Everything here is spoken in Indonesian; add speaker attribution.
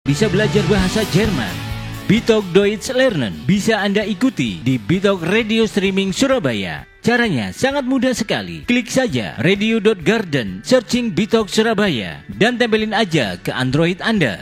Speaker 1: bisa belajar bahasa Jerman. BiTalk Deutsch Lernen bisa Anda ikuti di BiTalk Radio Streaming Surabaya. Caranya sangat mudah sekali. Klik saja radio.garden, searching BiTalk Surabaya, dan tempelin aja ke Android Anda.